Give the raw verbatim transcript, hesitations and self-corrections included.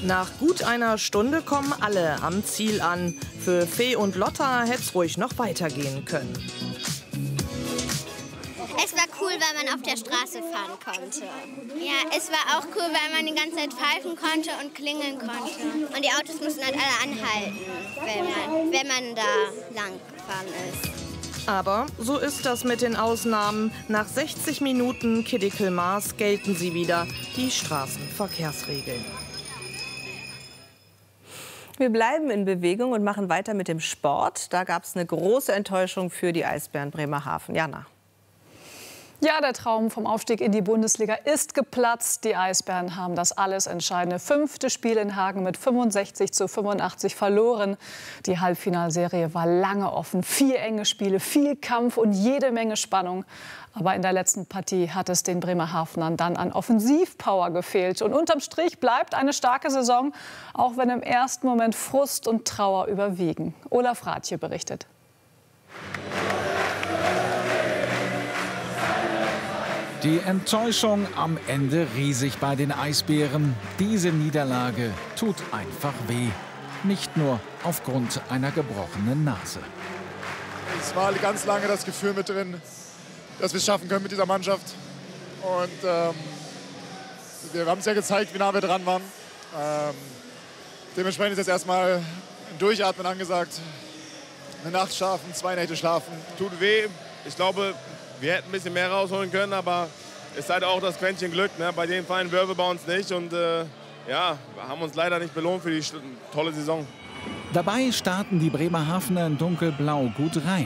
Nach gut einer Stunde kommen alle am Ziel an. Für Fee und Lotta hätte es ruhig noch weitergehen können. Es war cool, weil man auf der Straße fahren konnte. Ja, es war auch cool, weil man die ganze Zeit pfeifen konnte und klingeln konnte. Und die Autos mussten halt alle anhalten, wenn man, wenn man da lang gefahren ist. Aber so ist das mit den Ausnahmen. Nach sechzig Minuten Kidickel-Maß gelten sie wieder, die Straßenverkehrsregeln. Wir bleiben in Bewegung und machen weiter mit dem Sport. Da gab es eine große Enttäuschung für die Eisbären Bremerhaven. Jana. Ja, der Traum vom Aufstieg in die Bundesliga ist geplatzt. Die Eisbären haben das alles entscheidende fünfte Spiel in Hagen mit fünfundsechzig zu fünfundachtzig verloren. Die Halbfinalserie war lange offen. Vier enge Spiele, viel Kampf und jede Menge Spannung. Aber in der letzten Partie hat es den Bremerhavenern dann an Offensivpower gefehlt. Und unterm Strich bleibt eine starke Saison, auch wenn im ersten Moment Frust und Trauer überwiegen. Olaf Rathje berichtet. Die Enttäuschung am Ende riesig bei den Eisbären. Diese Niederlage tut einfach weh. Nicht nur aufgrund einer gebrochenen Nase. Es war ganz lange das Gefühl mit drin, dass wir es schaffen können mit dieser Mannschaft. Und ähm, wir haben es ja gezeigt, wie nah wir dran waren. Ähm, dementsprechend ist jetzt erstmal ein Durchatmen angesagt. Eine Nacht schlafen, zwei Nächte schlafen. Tut weh. Ich glaube, wir hätten ein bisschen mehr rausholen können, aber es ist halt auch das Quäntchen Glück. Ne? Bei den feinen Wirbel bei uns nicht. Und äh, ja, wir haben uns leider nicht belohnt für die tolle Saison. Dabei starten die Bremerhavener in dunkelblau gut rein.